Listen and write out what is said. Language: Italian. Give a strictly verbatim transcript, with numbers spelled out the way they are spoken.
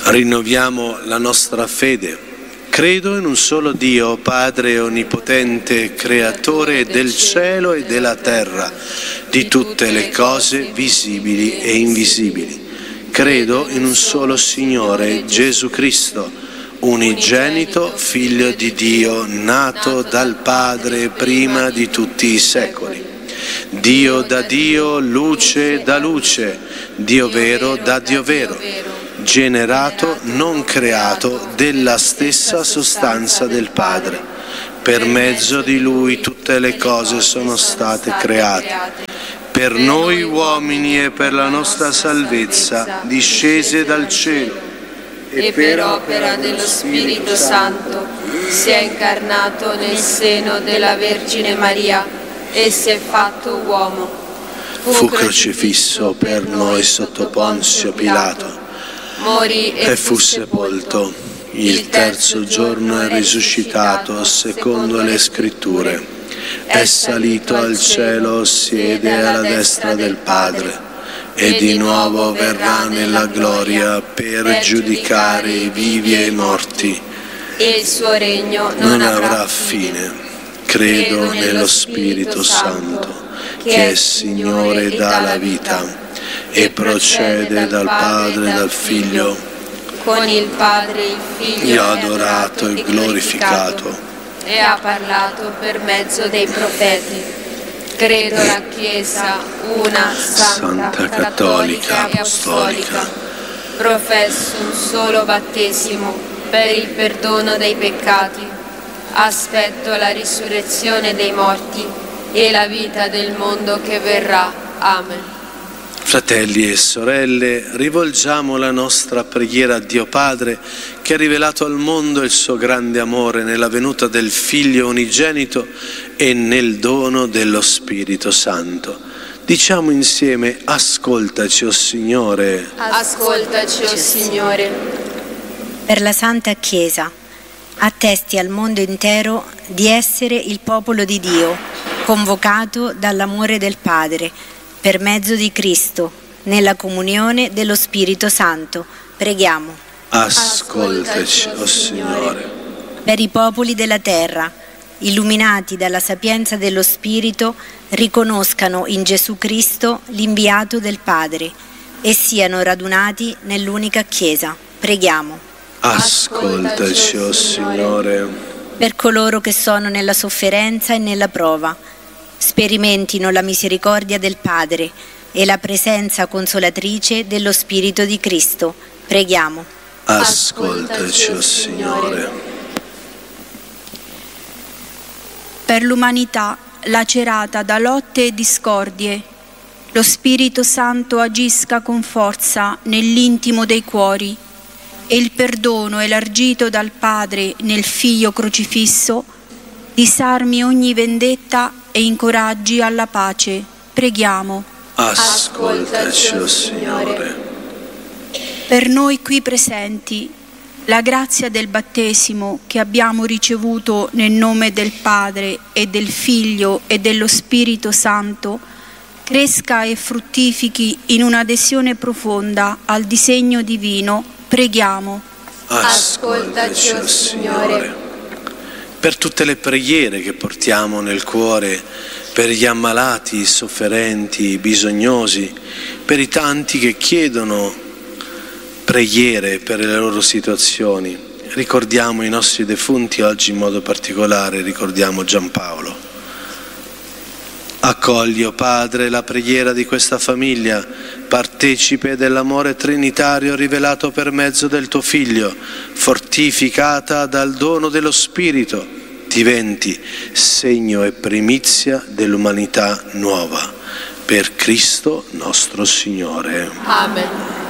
Rinnoviamo la nostra fede. Credo in un solo Dio, Padre onnipotente, creatore del cielo e della terra, di tutte le cose visibili e invisibili. Credo in un solo Signore, Gesù Cristo, unigenito, Figlio di Dio, nato dal Padre prima di tutti i secoli. Dio da Dio, luce da luce, Dio vero da Dio vero, generato, non creato, della stessa sostanza del Padre. Per mezzo di Lui tutte le cose sono state create. Per noi uomini e per la nostra salvezza, discese dal cielo, e per opera dello Spirito Santo si è incarnato nel seno della Vergine Maria e si è fatto uomo. Fu crocifisso per noi sotto Ponzio Pilato, morì e fu sepolto. Il terzo giorno è risuscitato secondo le Scritture. È salito al cielo, siede alla destra del Padre, e di nuovo verrà nella gloria per giudicare i vivi e i morti. E il suo regno non avrà fine. Credo nello Spirito Santo, che è Signore e dà la vita, e procede dal Padre e dal Figlio, con il Padre e il Figlio, e adorato e glorificato, e ha parlato per mezzo dei profeti. Credo la Chiesa, una, santa, Santa, cattolica, apostolica. Professo un solo battesimo per il perdono dei peccati. Aspetto la risurrezione dei morti e la vita del mondo che verrà. Amen. Fratelli e sorelle, rivolgiamo la nostra preghiera a Dio Padre, che ha rivelato al mondo il suo grande amore nella venuta del Figlio unigenito e nel dono dello Spirito Santo. Diciamo insieme: ascoltaci, o Signore. Ascoltaci, o Signore. Per la Santa Chiesa, attesti al mondo intero di essere il popolo di Dio, convocato dall'amore del Padre, per mezzo di Cristo, nella comunione dello Spirito Santo. Preghiamo. Ascoltaci, o Signore. Per i popoli della terra, illuminati dalla sapienza dello Spirito, riconoscano in Gesù Cristo l'inviato del Padre e siano radunati nell'unica Chiesa. Preghiamo. Ascoltaci, o Signore. Per coloro che sono nella sofferenza e nella prova, sperimentino la misericordia del Padre e la presenza consolatrice dello Spirito di Cristo. Preghiamo. Ascoltaci, o Signore. Per l'umanità lacerata da lotte e discordie, lo Spirito Santo agisca con forza nell'intimo dei cuori e il perdono elargito dal Padre nel Figlio crocifisso disarmi ogni vendetta e incoraggi alla pace. Preghiamo. Ascoltaci, o Signore. Per noi qui presenti, la grazia del battesimo che abbiamo ricevuto nel nome del Padre e del Figlio e dello Spirito Santo cresca e fruttifichi in un'adesione profonda al disegno divino. Preghiamo. Ascoltaci, o Signore. Per tutte le preghiere che portiamo nel cuore, per gli ammalati, i sofferenti, i bisognosi, per i tanti che chiedono preghiere per le loro situazioni. Ricordiamo i nostri defunti oggi in modo particolare, ricordiamo Giampaolo. Accogli, o Padre, la preghiera di questa famiglia, partecipe dell'amore trinitario rivelato per mezzo del tuo Figlio, fortificata dal dono dello Spirito, diventi segno e primizia dell'umanità nuova. Per Cristo nostro Signore. Amen.